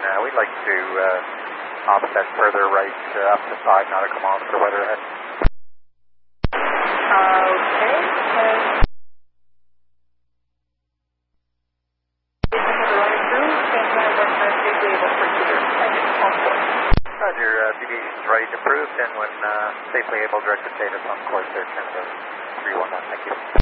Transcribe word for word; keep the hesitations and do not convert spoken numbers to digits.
uh, we'd like to uh, offset further right uh, up to five nautical miles for weather ahead. Okay. Uh, Roger, uh, deviation's right approved, and when uh, safely able, direct to status on course there, Canada three one one. Thank you.